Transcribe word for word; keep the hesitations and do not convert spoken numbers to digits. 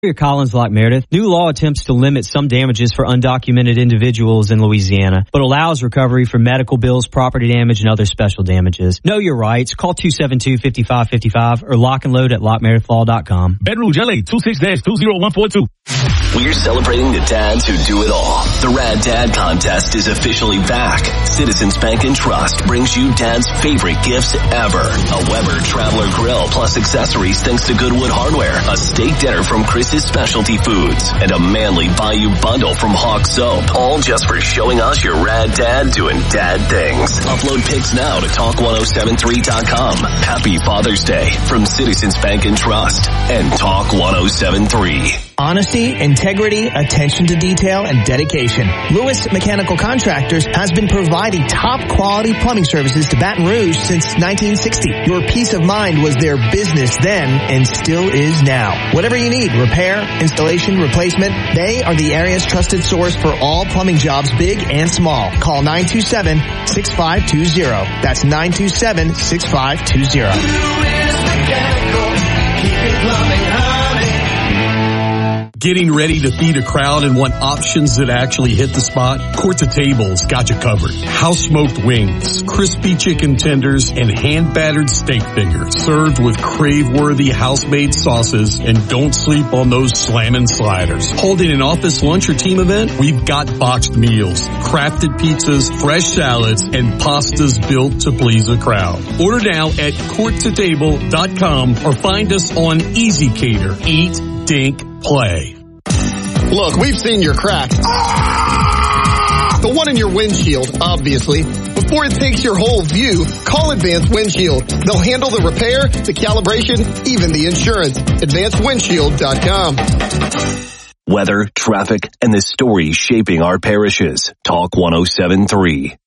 Collins, Lock Meredith. New law attempts to limit some damages for undocumented individuals in Louisiana, but allows recovery for medical bills, property damage, and other special damages. Know your rights. Call two seven two, five five five five or lock and load at lock meredith law dot com. Baton Rouge, L A, two six two zero one four two. We're celebrating the dads who do it all. The Rad Dad Contest is officially back. Citizens Bank and Trust brings you Dad's favorite gifts ever. A Weber Traveler Grill plus accessories thanks to Goodwood Hardware. A steak dinner from Chris's Specialty Foods. And a manly Bayou bundle from Hawk Soap. All just for showing us your rad dad doing dad things. Upload pics now to talk ten seventy-three dot com. Happy Father's Day from Citizens Bank and Trust and Talk ten seventy-three. Honesty, integrity, attention to detail, and dedication. Lewis Mechanical Contractors has been providing top quality plumbing services to Baton Rouge since nineteen sixty. Your peace of mind was their business then and still is now. Whatever you need, repair, installation, replacement, they are the area's trusted source for all plumbing jobs, big and small. Call nine two seven, six five two zero. That's nine two seven, six five two zero. Lewis Mechanical, keeping plumbing honey. Getting ready to feed a crowd and want options that actually hit the spot? Court to Table's got you covered. House-smoked wings, crispy chicken tenders, and hand-battered steak fingers. Served with crave-worthy house-made sauces, and don't sleep on those slammin' sliders. Holding an office lunch or team event? We've got boxed meals, crafted pizzas, fresh salads, and pastas built to please a crowd. Order now at court to table dot com or find us on Easy Cater. Eat, dink, play. Look, we've seen your cracks. Ah! The one in your windshield, obviously. Before it takes your whole view, call Advanced Windshield. They'll handle the repair, the calibration, even the insurance. advanced windshield dot com. Weather, traffic, and the stories shaping our parishes. Talk ten seventy-three.